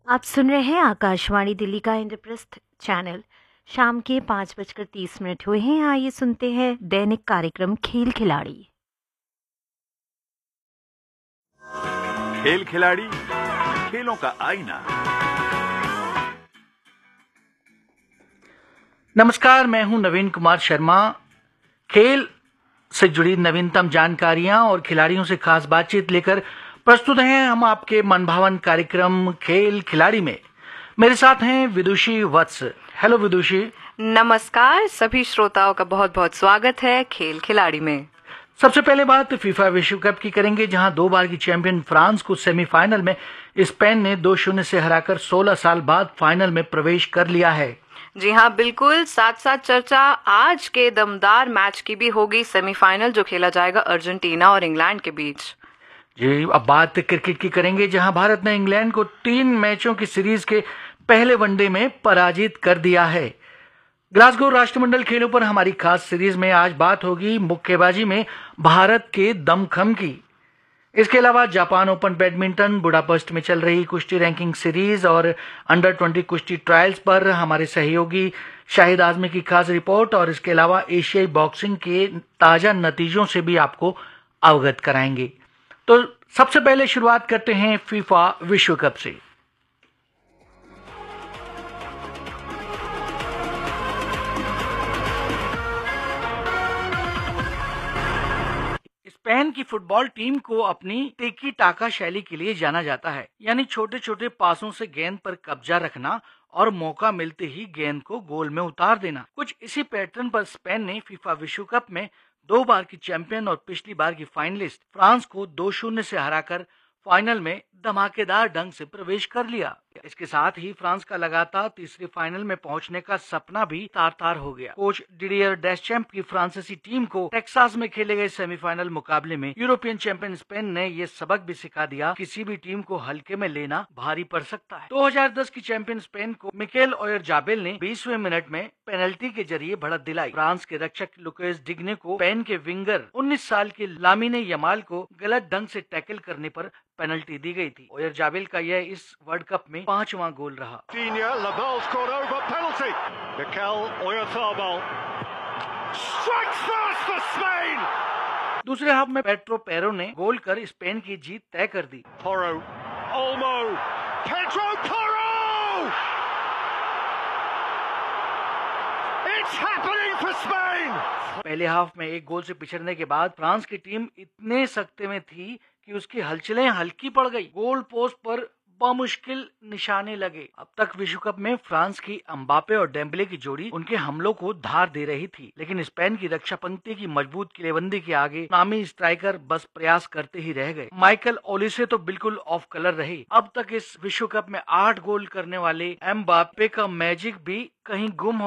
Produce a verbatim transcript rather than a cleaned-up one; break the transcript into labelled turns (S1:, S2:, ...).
S1: आप सुन रहे हैं आकाशवाणी दिल्ली का इंद्रप्रस्थ चैनल। शाम के पाँच बजकर तीस मिनट हुए हैं। आइए सुनते हैं दैनिक कार्यक्रम खेल खिलाड़ी।
S2: खेल खिलाड़ी, खेलों का आईना।
S3: नमस्कार, मैं हूं नवीन कुमार शर्मा। खेल से जुड़ी नवीनतम जानकारियां और खिलाड़ियों से खास बातचीत लेकर प्रस्तुत हैं हम आपके मनभावन कार्यक्रम खेल खिलाड़ी में। मेरे साथ हैं विदुषी वत्स। हेलो विदुषी।
S4: नमस्कार, सभी श्रोताओं का बहुत बहुत स्वागत है खेल खिलाड़ी में।
S3: सबसे पहले बात फीफा विश्व कप की करेंगे, जहां दो बार की चैंपियन फ्रांस को सेमीफाइनल में स्पेन ने दो शून्य से हराकर सोलह साल बाद फाइनल में प्रवेश कर लिया है।
S4: जी हाँ, बिल्कुल। साथ साथ चर्चा आज के दमदार मैच की भी होगी, सेमीफाइनल जो खेला जाएगा अर्जेंटीना और इंग्लैंड के बीच।
S3: जी, अब बात क्रिकेट की करेंगे, जहां भारत ने इंग्लैंड को तीन मैचों की सीरीज के पहले वनडे में पराजित कर दिया है। ग्लासगो राष्ट्रमंडल खेलों पर हमारी खास सीरीज में आज बात होगी मुक्केबाजी में भारत के दमखम की। इसके अलावा जापान ओपन बैडमिंटन, बुडापेस्ट में चल रही कुश्ती रैंकिंग सीरीज और अंडर ट्वेंटी कुश्ती ट्रायल्स पर हमारे सहयोगी शाहिद आजमी की खास रिपोर्ट, और इसके अलावा एशियाई बॉक्सिंग के ताजा नतीजों से भी आपको अवगत कराएंगे। तो सबसे पहले शुरुआत करते हैं फीफा विश्व कप से। स्पेन की फुटबॉल टीम को अपनी टेकी टाका शैली के लिए जाना जाता है, यानी छोटे छोटे पासों से गेंद पर कब्जा रखना और मौका मिलते ही गेंद को गोल में उतार देना। कुछ इसी पैटर्न पर स्पेन ने फीफा विश्व कप में दो बार की चैंपियन और पिछली बार की फाइनलिस्ट फ्रांस को दो शून्य से हराकर फाइनल में धमाकेदार ढंग से प्रवेश कर लिया। इसके साथ ही फ्रांस का लगातार तीसरे फाइनल में पहुंचने का सपना भी तार तार हो गया। कोच डिडियर डेस्चैम्प की फ्रांसीसी टीम को टेक्सास में खेले गए सेमीफाइनल मुकाबले में यूरोपियन चैंपियन स्पेन ने ये सबक भी सिखा दिया, किसी भी टीम को हल्के में लेना भारी पड़ सकता है। दो हज़ार दस की चैंपियन स्पेन को मिकेल ओयारज़ाबाल ने बीसवें मिनट में पेनल्टी के जरिए बढ़त दिलाई। फ्रांस के रक्षक लुकास डिग्ने को स्पेन के विंगर उन्नीस साल के लामिने यमाल को गलत ढंग से टैकल करने पर पेनल्टी दी गई थी। ओयारज़ाबाल का यह इस वर्ल्ड कप में पांचवां गोल रहा। दूसरे हाफ में पेड्रो पेरो ने गोल कर स्पेन की जीत तय कर दी।
S2: Porro, Olmo, Pedro Porro! It's happening for Spain!
S3: पहले हाफ में एक गोल से पिछड़ने के बाद फ्रांस की टीम इतने सख्ते में थी कि उसकी हलचलें हल्की पड़ गई। गोल पोस्ट पर बमुश्किल निशाने लगे। अब तक विश्व कप में फ्रांस की अम्बापे और डेम्बले की जोड़ी उनके हमलों को धार दे रही थी, लेकिन स्पेन की रक्षा पंक्ति की मजबूत किलेबंदी के आगे नामी स्ट्राइकर बस प्रयास करते ही रह गए। माइकल ओलिसे तो बिल्कुल ऑफ कलर रहे। अब तक इस विश्व कप में आठ गोल करने वाले एम्बापे का मैजिक भी कहीं गुम हो